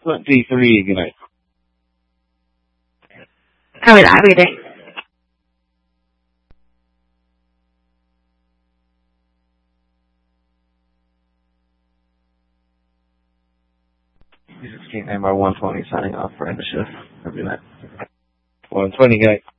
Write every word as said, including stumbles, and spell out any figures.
twenty-three, good night. Copy that. Have a good day. sixteen nine by one twenty signing off for end of shift. Have a good night. one twenty, good night.